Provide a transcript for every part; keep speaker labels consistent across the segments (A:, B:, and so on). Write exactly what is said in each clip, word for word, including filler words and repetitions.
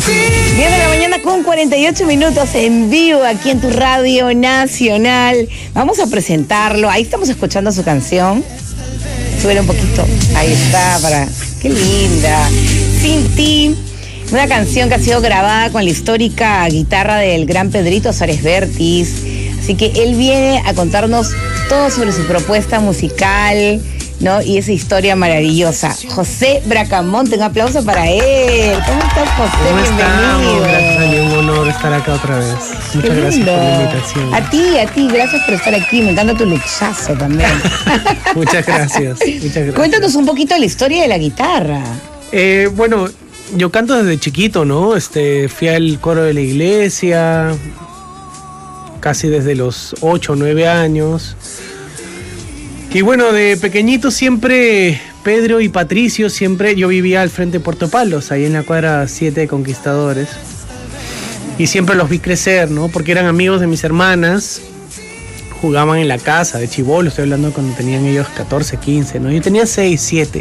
A: diez de la mañana con cuarenta y ocho minutos en vivo aquí en tu Radio Nacional. Vamos a presentarlo. Ahí estamos escuchando su canción. Sube un poquito. Ahí está, para. Qué linda. Sin ti. Una canción que ha sido grabada con la histórica guitarra del gran Pedrito Suárez Vértiz. Así que él viene a contarnos todo sobre su propuesta musical, ¿no? Y esa historia maravillosa. José Bracamonte, un aplauso para él. ¿Cómo estás, José?
B: ¿Cómo
A: Bienvenido.
B: Gracias, un honor estar acá otra vez. Muchas
A: Qué
B: gracias
A: lindo.
B: por la invitación.
A: A ti, a ti, gracias por estar aquí. Me encanta tu luxazo también.
B: Muchas gracias. Muchas gracias.
A: Cuéntanos un poquito la historia de la guitarra.
B: Eh, bueno, yo canto desde chiquito, ¿no? Este, fui al coro de la iglesia casi desde los ocho o nueve años. Y bueno, de pequeñito siempre, Pedro y Patricio, siempre, yo vivía al frente de Puerto Palos, ahí en la cuadra siete de Conquistadores. Y siempre los vi crecer, ¿no? Porque eran amigos de mis hermanas, jugaban en la casa de chibolo, estoy hablando cuando tenían ellos catorce, quince, ¿no? Yo tenía seis, siete.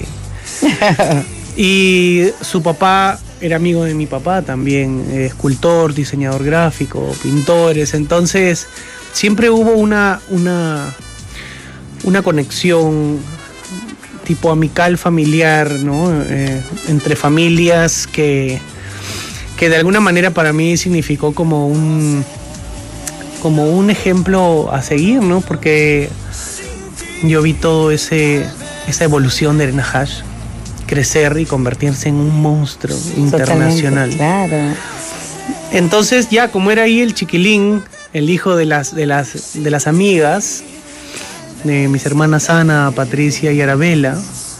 B: Y su papá era amigo de mi papá también, eh, escultor, diseñador gráfico, pintores. Entonces siempre hubo una, una, una conexión tipo amical, familiar, ¿no? Eh, entre familias que, que de alguna manera para mí significó como un, como un ejemplo a seguir, ¿no? Porque yo vi todo ese esa evolución de Arena Hash crecer y convertirse en un monstruo internacional.
A: Totalmente, claro.
B: Entonces ya como era ahí el chiquilín, el hijo de las, de las, de las amigas, de mis hermanas Ana, Patricia y Arabella,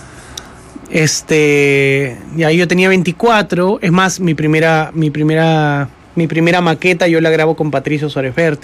B: este, ya yo tenía veinticuatro, es más, mi primera, mi primera, mi primera maqueta yo la grabo con Patricio Suárez Vértiz.